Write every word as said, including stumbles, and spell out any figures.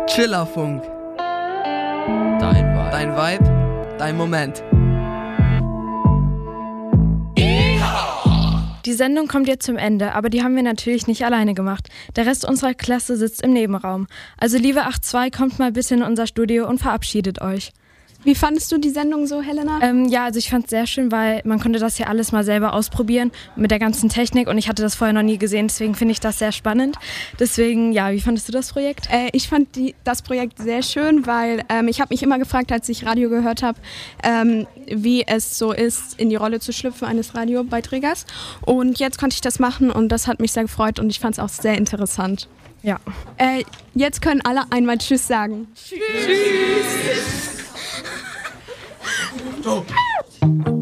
Chillerfunk. Dein Vibe. Dein Vibe, dein Moment. Die Sendung kommt jetzt zum Ende, aber die haben wir natürlich nicht alleine gemacht. Der Rest unserer Klasse sitzt im Nebenraum. Also liebe acht zwei, kommt mal bitte in unser Studio und verabschiedet euch. Wie fandest du die Sendung so, Helena? Ähm, ja, also ich fand es sehr schön, weil man konnte das ja alles mal selber ausprobieren mit der ganzen Technik und ich hatte das vorher noch nie gesehen, deswegen finde ich das sehr spannend. Deswegen, ja, wie fandest du das Projekt? Äh, ich fand die, das Projekt sehr schön, weil ähm, ich habe mich immer gefragt, als ich Radio gehört habe, ähm, wie es so ist, in die Rolle zu schlüpfen eines Radiobeiträgers. Und jetzt konnte ich das machen und das hat mich sehr gefreut und ich fand es auch sehr interessant. Ja. Äh, jetzt können alle einmal Tschüss sagen. Tschüss! Oh.